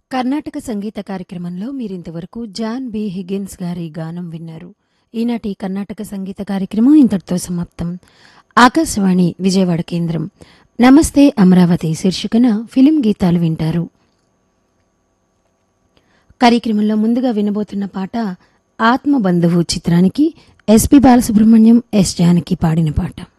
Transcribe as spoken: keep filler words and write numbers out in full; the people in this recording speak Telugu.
కర్ణాటక సంగీత కార్యక్రమంలో మీరింతవరకు జాన్ బి హిగిన్స్ గారి గానం విన్నారు. ఈనాటి కర్ణాటక సంగీత కార్యక్రమం ఇంతటితో సమాప్తం. ఆకాశవాణి విజయవాడ కేంద్రం. నమస్తే అమరావతి శీర్షికన ఫిలిం గీతాలు వింటారు. కార్యక్రమంలో ముందుగా వినబోతున్న పాట ఆత్మబంధువు చిత్రానికి ఎస్పి బాలసుబ్రహ్మణ్యం, ఎస్ జానకి పాడిన పాట.